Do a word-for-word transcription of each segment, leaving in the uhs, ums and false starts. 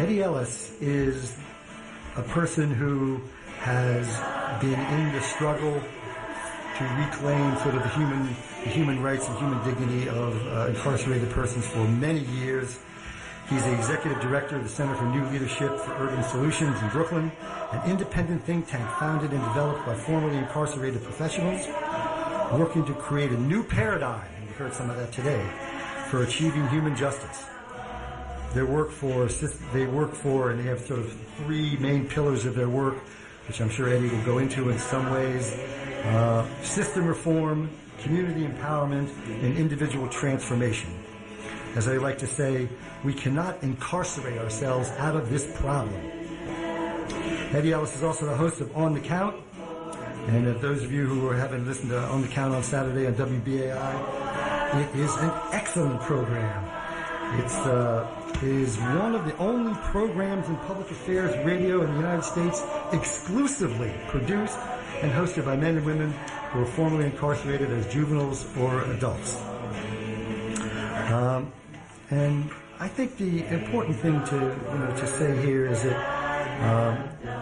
Eddie Ellis is a person who has been in the struggle to reclaim sort of the human, the human rights and human dignity of uh, incarcerated persons for many years. He's the executive director of the Center for New Leadership for Urban Solutions in Brooklyn, an independent think tank founded and developed by formerly incarcerated professionals working to create a new paradigm, and we heard some of that today, for achieving human justice. Their work for, they work for, and they have sort of three main pillars of their work, which I'm sure Eddie will go into in some ways. Uh, system reform, community empowerment, and individual transformation. As I like to say, we cannot incarcerate ourselves out of this problem. Eddie Ellis is also the host of On the Count. And if those of you who haven't listened to On the Count on Saturday on W B A I, it is an excellent program. It's uh, is one of the only programs in public affairs radio in the United States exclusively produced and hosted by men and women who were formerly incarcerated as juveniles or adults. Um, and I think the important thing to you know to say here is that um,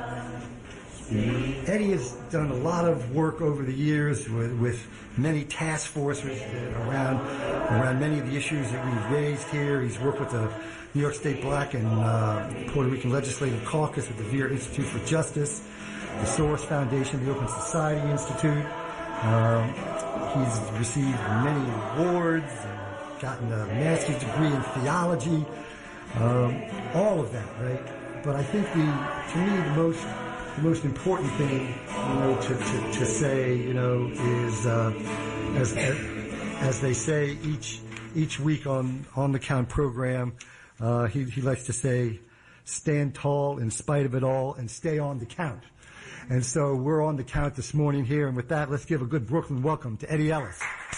Eddie has done a lot of work over the years with, with many task forces around around many of the issues that we've raised here. He's worked with the New York State Black and uh, Puerto Rican Legislative Caucus at the Vere Institute for Justice, the Soros Foundation, the Open Society Institute. Um, he's received many awards, and gotten a master's degree in theology, um, all of that, right? But I think the, to me, the most the most important thing, you know, to, to, to say, you know, is uh, as, as as they say each each week on on the Count program, uh, he he likes to say, stand tall in spite of it all and stay on the count. And so we're on the count this morning here, and with that, let's give a good Brooklyn welcome to Eddie Ellis.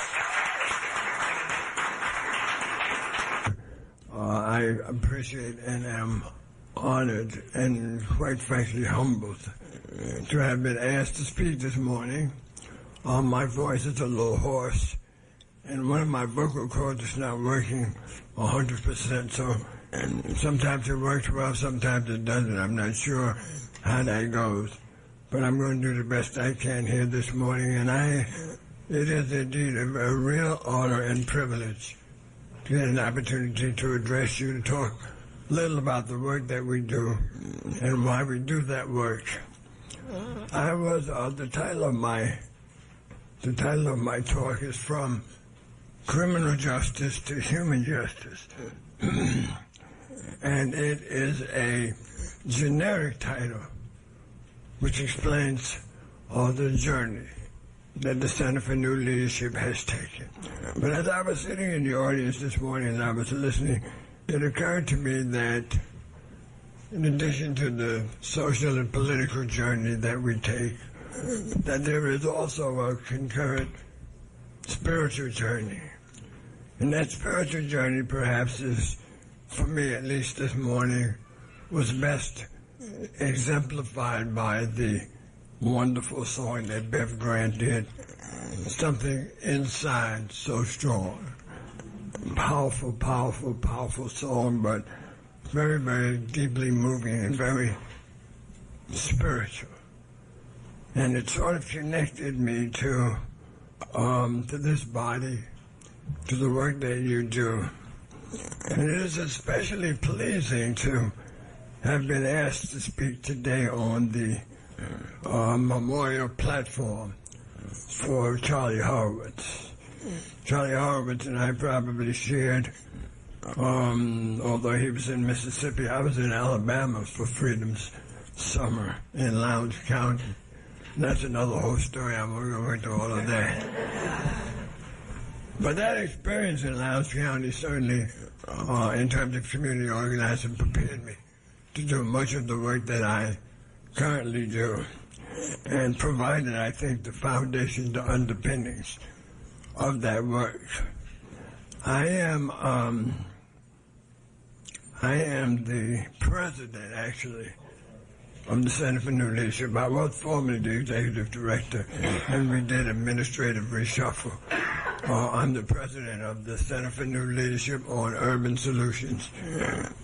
Uh, I appreciate and am honored and quite frankly humbled to have been asked to speak this morning. Uh, my voice is a little hoarse, and one of my vocal cords is not working one hundred percent, so and sometimes it works well, sometimes it doesn't. I'm not sure how that goes, but I'm going to do the best I can here this morning, and I, it is indeed a, a real honor and privilege to get an opportunity to address you, to talk a little about the work that we do and why we do that work. I was, uh, the title of my, the title of my talk is From Criminal Justice to Human Justice. And it is a generic title which explains all the journey that the Center for New Leadership has taken. But as I was sitting in the audience this morning and I was listening, it occurred to me that in addition to the social and political journey that we take, that there is also a concurrent spiritual journey. And that spiritual journey perhaps is, for me at least this morning, was best exemplified by the wonderful song that Bev Grant did, Something Inside So Strong. Powerful, powerful, powerful song, but very, very deeply moving and very spiritual. And it sort of connected me to, um, to this body, to the work that you do. And it is especially pleasing to have been asked to speak today on the uh, memorial platform for Charlie Horowitz. Charlie Horowitz and I probably shared, um, although he was in Mississippi, I was in Alabama for Freedom's Summer in Lowndes County. And that's another whole story. I'm going to go into all of that. But that experience in Lowndes County certainly, uh, in terms of community organizing, prepared me to do much of the work that I currently do, and provided, I think, the foundation, the underpinnings of that work. I am, um, I am the president, actually, of the Center for New Leadership. I was formerly the executive director, and we did administrative reshuffle. Uh, I'm the president of the Center for New Leadership on Urban Solutions.